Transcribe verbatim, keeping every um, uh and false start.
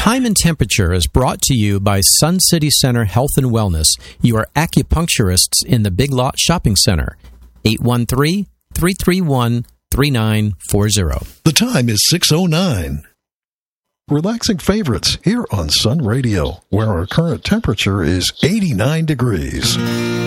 Time and Temperature is brought to you by Sun City Center Health and Wellness, your acupuncturists in the Big Lot Shopping Center. eight one three, three three one, three nine four zero. The time is six oh nine. Relaxing favorites here on Sun Radio, where our current temperature is eighty-nine degrees.